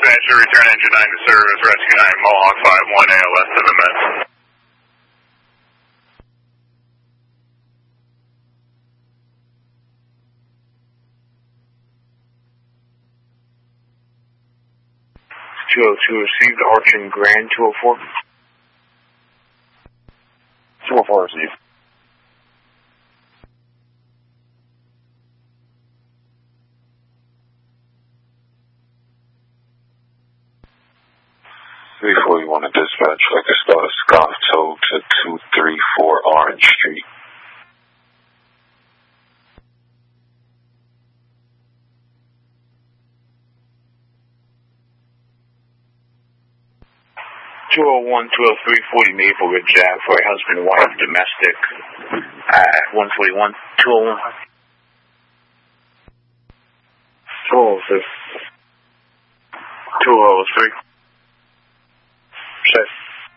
Dispatcher, return engine 9 to service, rescue 9, Mohawk 5-1 ALS to the Met. Received Arch and Grand 204. 204 received. Before you want to dispatch, like a start a Scott tow to 234 Orange Street. (201, 203, 40 Maple Ridge Ave for a husband and wife domestic at 141, 201. 206. 203. Set.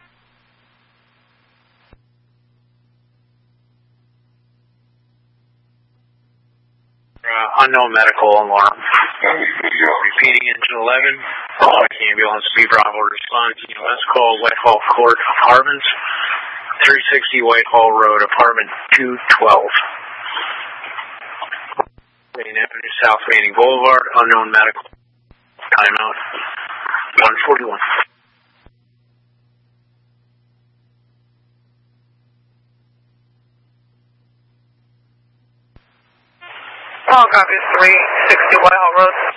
Unknown medical alarm. Repeating engine 11. Ambulance B Bravo response. EMS call Whitehall Court Apartments. 360 Whitehall Road, Apartment 212. Main Avenue, South Manning Boulevard. Unknown medical. Timeout. 141. Copy 360 Whitehall Road.